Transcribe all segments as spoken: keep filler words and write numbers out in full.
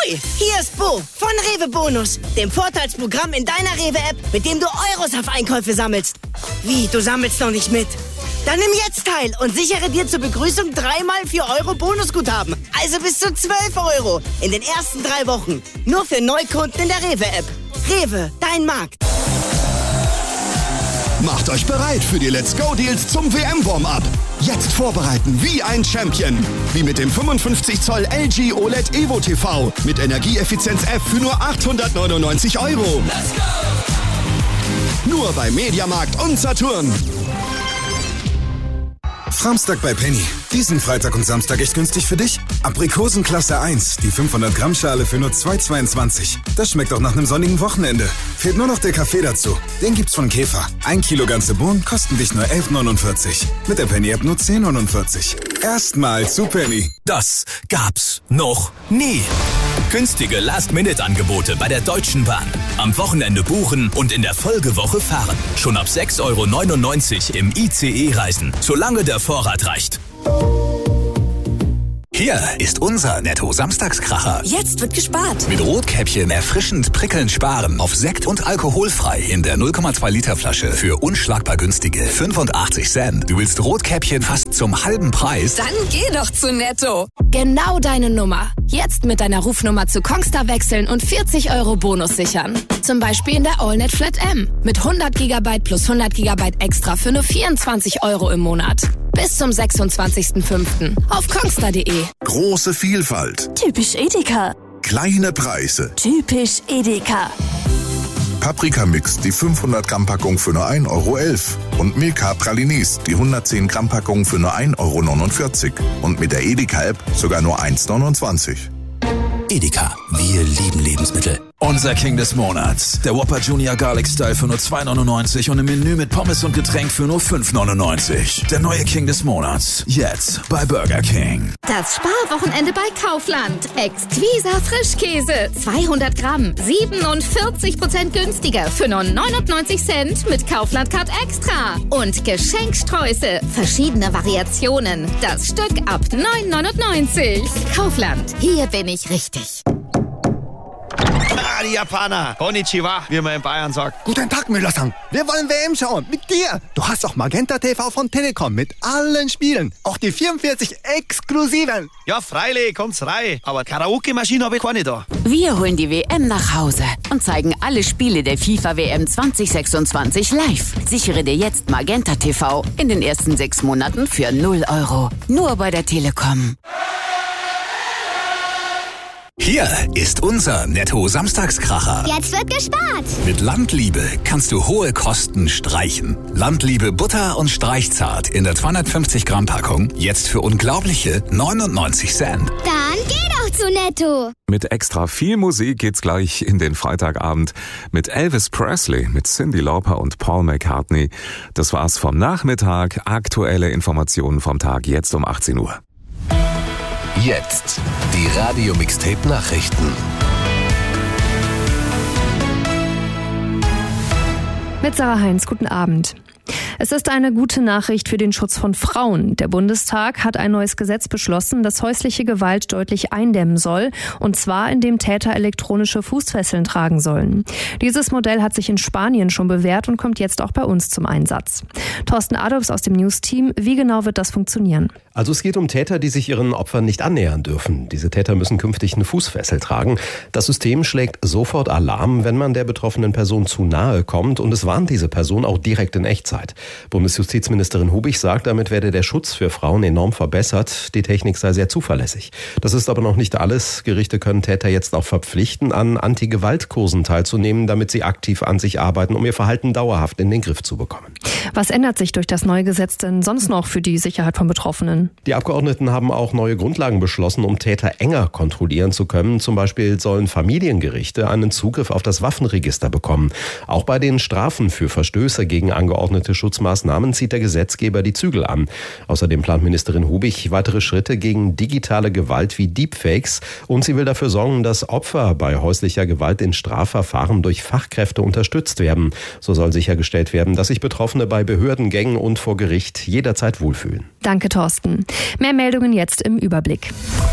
Ahoi, hier ist Bo von Rewe Bonus, dem Vorteilsprogramm in deiner Rewe-App, mit dem du Euros auf Einkäufe sammelst. Wie, du sammelst noch nicht mit? Dann nimm jetzt teil und sichere dir zur Begrüßung dreimal vier Euro Bonusguthaben. Also bis zu zwölf Euro in den ersten drei Wochen. Nur für Neukunden in der Rewe-App. Rewe, dein Markt. Macht euch bereit für die Let's Go Deals zum W M-Warm-Up. Jetzt vorbereiten wie ein Champion. Wie mit dem fünfundfünfzig Zoll L G O L E D Evo T V mit Energieeffizienz F für nur achthundertneunundneunzig Euro. Let's go! Nur bei Mediamarkt und Saturn. Samstag bei Penny. Diesen Freitag und Samstag echt günstig für dich? Aprikosen Klasse eins, die fünfhundert Gramm Schale für nur zwei Euro zweiundzwanzig. Das schmeckt auch nach einem sonnigen Wochenende. Fehlt nur noch der Kaffee dazu. Den gibt's von Käfer. Ein Kilo ganze Bohnen kosten dich nur elf neunundvierzig. Mit der Penny-App nur zehn neunundvierzig. Erstmal zu Penny. Das gab's noch nie. Günstige Last-Minute-Angebote bei der Deutschen Bahn. Am Wochenende buchen und in der Folgewoche fahren. Schon ab sechs Euro neunundneunzig im I C E reisen, solange der Vorrat reicht. Hier ist unser Netto-Samstagskracher. Jetzt wird gespart. Mit Rotkäppchen erfrischend prickelnd sparen auf Sekt und alkoholfrei in der null Komma zwei Liter Flasche für unschlagbar günstige fünfundachtzig Cent. Du willst Rotkäppchen fast zum halben Preis? Dann geh doch zu Netto. Genau deine Nummer. Jetzt mit deiner Rufnummer zu Kongstar wechseln und vierzig Euro Bonus sichern. Zum Beispiel in der AllNet Flat M mit hundert Gigabyte plus hundert Gigabyte extra für nur vierundzwanzig Euro im Monat. Bis zum sechsundzwanzigsten fünften auf kongstar punkt de. Große Vielfalt. Typisch Edeka. Kleine Preise. Typisch Edeka. Paprika-Mix, die fünfhundert Gramm Packung für nur ein Euro elf. Und Milka Pralinis, die hundertzehn Gramm Packung für nur ein Euro neunundvierzig. Und mit der Edeka-App sogar nur eins Euro neunundzwanzig. Edeka, wir lieben Lebensmittel. Unser King des Monats. Der Whopper Junior Garlic Style für nur zwei Euro neunundneunzig und im Menü mit Pommes und Getränk für nur fünf Euro neunundneunzig. Der neue King des Monats. Jetzt bei Burger King. Das Sparwochenende bei Kaufland. Exquisa Frischkäse. zweihundert Gramm. siebenundvierzig Prozent günstiger für nur neunundneunzig Cent mit Kaufland Card Extra. Und Geschenksträuße. Verschiedene Variationen. Das Stück ab neun Euro neunundneunzig. Kaufland. Hier bin ich richtig. Ah, die Japaner. Konnichiwa, wie man in Bayern sagt. Guten Tag, Müller-san. Wir wollen W M schauen. Mit dir. Du hast doch Magenta T V von Telekom mit allen Spielen. Auch die vierundvierzig exklusiven. Ja, freilich, kommt's rein. Aber Karaoke-Maschine habe ich keine da. Wir holen die W M nach Hause und zeigen alle Spiele der FIFA W M zwanzig sechsundzwanzig live. Sichere dir jetzt Magenta T V in den ersten sechs Monaten für null Euro. Nur bei der Telekom. Hier ist unser Netto-Samstagskracher. Jetzt wird gespart. Mit Landliebe kannst du hohe Kosten streichen. Landliebe Butter und Streichzart in der zweihundertfünfzig Gramm Packung. Jetzt für unglaubliche neunundneunzig Cent. Dann geh doch zu Netto. Mit extra viel Musik geht's gleich in den Freitagabend mit Elvis Presley, mit Cyndi Lauper und Paul McCartney. Das war's vom Nachmittag. Aktuelle Informationen vom Tag jetzt um achtzehn Uhr. Jetzt die Radio-Mixtape-Nachrichten. Mit Sarah Heinz, guten Abend. Es ist eine gute Nachricht für den Schutz von Frauen. Der Bundestag hat ein neues Gesetz beschlossen, das häusliche Gewalt deutlich eindämmen soll, und zwar indem Täter elektronische Fußfesseln tragen sollen. Dieses Modell hat sich in Spanien schon bewährt und kommt jetzt auch bei uns zum Einsatz. Thorsten Adolfs aus dem News-Team, wie genau wird das funktionieren? Also es geht um Täter, die sich ihren Opfern nicht annähern dürfen. Diese Täter müssen künftig eine Fußfessel tragen. Das System schlägt sofort Alarm, wenn man der betroffenen Person zu nahe kommt, und es warnt diese Person auch direkt in Echtzeit. Bundesjustizministerin Hubig sagt, damit werde der Schutz für Frauen enorm verbessert. Die Technik sei sehr zuverlässig. Das ist aber noch nicht alles. Gerichte können Täter jetzt auch verpflichten, an Anti-Gewalt-Kursen teilzunehmen, damit sie aktiv an sich arbeiten, um ihr Verhalten dauerhaft in den Griff zu bekommen. Was ändert sich durch das neue Gesetz denn sonst noch für die Sicherheit von Betroffenen? Die Abgeordneten haben auch neue Grundlagen beschlossen, um Täter enger kontrollieren zu können. Zum Beispiel sollen Familiengerichte einen Zugriff auf das Waffenregister bekommen. Auch bei den Strafen für Verstöße gegen angeordnete Schutzmaßnahmen zieht der Gesetzgeber die Zügel an. Außerdem plant Ministerin Hubig weitere Schritte gegen digitale Gewalt wie Deepfakes, und sie will dafür sorgen, dass Opfer bei häuslicher Gewalt in Strafverfahren durch Fachkräfte unterstützt werden. So soll sichergestellt werden, dass sich Betroffene bei Behördengängen und vor Gericht jederzeit wohlfühlen. Danke, Thorsten. Mehr Meldungen jetzt im Überblick.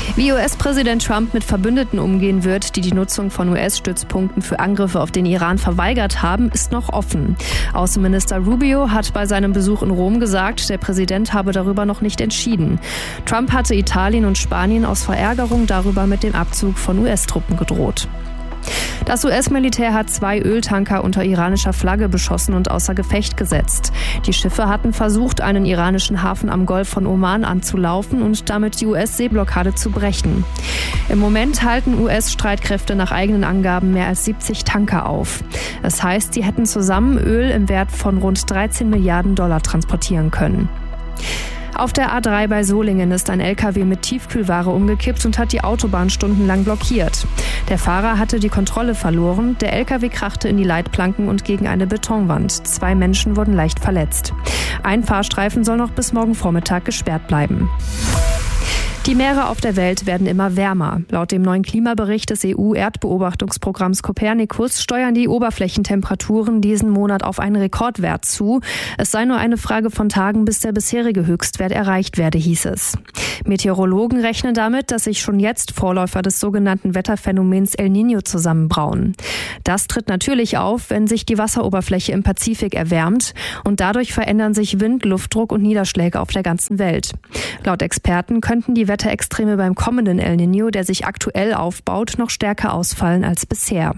Wie U S-Präsident Trump mit Verbündeten umgehen wird, die die Nutzung von U S-Stützpunkten für Angriffe auf den Iran verweigert haben, ist noch offen. Außenminister Rubio hat bei seinem Besuch in Rom gesagt, der Präsident habe darüber noch nicht entschieden. Trump hatte Italien und Spanien aus Verärgerung darüber mit dem Abzug von U S-Truppen gedroht. Das U S-Militär hat zwei Öltanker unter iranischer Flagge beschossen und außer Gefecht gesetzt. Die Schiffe hatten versucht, einen iranischen Hafen am Golf von Oman anzulaufen und damit die U S-Seeblockade zu brechen. Im Moment halten U S-Streitkräfte nach eigenen Angaben mehr als siebzig Tanker auf. Das heißt, sie hätten zusammen Öl im Wert von rund dreizehn Milliarden Dollar transportieren können. Auf der A drei bei Solingen ist ein L K W mit Tiefkühlware umgekippt und hat die Autobahn stundenlang blockiert. Der Fahrer hatte die Kontrolle verloren, der L K W krachte in die Leitplanken und gegen eine Betonwand. Zwei Menschen wurden leicht verletzt. Ein Fahrstreifen soll noch bis morgen Vormittag gesperrt bleiben. Die Meere auf der Welt werden immer wärmer. Laut dem neuen Klimabericht des E U-Erdbeobachtungsprogramms Copernicus steuern die Oberflächentemperaturen diesen Monat auf einen Rekordwert zu. Es sei nur eine Frage von Tagen, bis der bisherige Höchstwert erreicht werde, hieß es. Meteorologen rechnen damit, dass sich schon jetzt Vorläufer des sogenannten Wetterphänomens El Niño zusammenbrauen. Das tritt natürlich auf, wenn sich die Wasseroberfläche im Pazifik erwärmt und dadurch verändern sich Wind, Luftdruck und Niederschläge auf der ganzen Welt. Laut Experten könnten die Wetterextreme beim kommenden El Niño, der sich aktuell aufbaut, noch stärker ausfallen als bisher.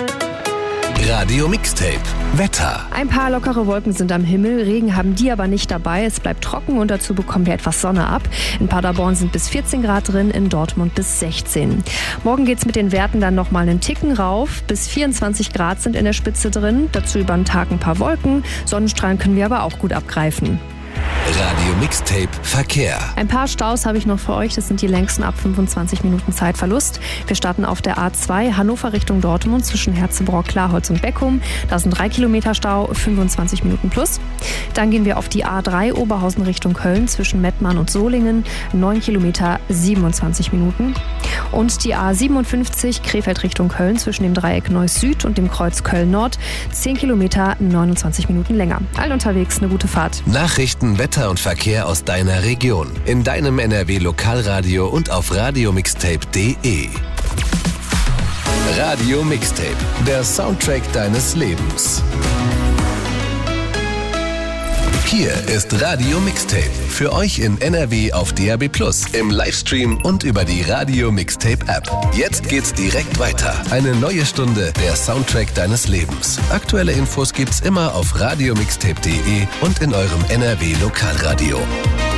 Radio Mixtape Wetter. Ein paar lockere Wolken sind am Himmel, Regen haben die aber nicht dabei. Es bleibt trocken und dazu bekommen wir etwas Sonne ab. In Paderborn sind bis vierzehn Grad drin, in Dortmund bis sechzehn. Morgen geht's mit den Werten dann nochmal einen Ticken rauf. Bis vierundzwanzig Grad sind in der Spitze drin. Dazu über den Tag ein paar Wolken. Sonnenstrahlen können wir aber auch gut abgreifen. Radio Mixtape Verkehr. Ein paar Staus habe ich noch für euch. Das sind die längsten ab fünfundzwanzig Minuten Zeitverlust. Wir starten auf der A zwei Hannover Richtung Dortmund zwischen Herzebrock, Klarholz und Beckum. Da sind drei Kilometer Stau, fünfundzwanzig Minuten plus. Dann gehen wir auf die A drei Oberhausen Richtung Köln zwischen Mettmann und Solingen. neun Kilometer, siebenundzwanzig Minuten. Und die A siebenundfünfzig Krefeld Richtung Köln zwischen dem Dreieck Neuss Süd und dem Kreuz Köln Nord. zehn Kilometer, neunundzwanzig Minuten länger. Allen unterwegs eine gute Fahrt. Nachrichten, Wetter und Verkehr aus deiner Region. In deinem N R W Lokalradio und auf radiomixtape punkt de. Radio Mixtape, der Soundtrack deines Lebens. Hier ist Radio Mixtape. Für euch in N R W auf D A B plus, im Livestream und über die Radio Mixtape App. Jetzt geht's direkt weiter. Eine neue Stunde, der Soundtrack deines Lebens. Aktuelle Infos gibt's immer auf radiomixtape punkt de und in eurem N R W Lokalradio.